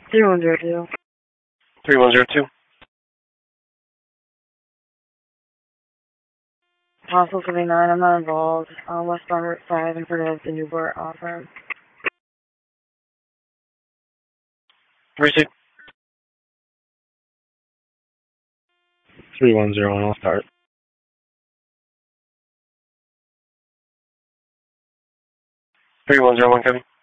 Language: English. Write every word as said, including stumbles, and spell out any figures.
three one zero two. three one zero two. Parcel seventy-nine, I'm not involved. Uh, westbound Route five in front of the Newport off ramp. Receipt. three one zero one, I'll start. three one zero one, Kevin.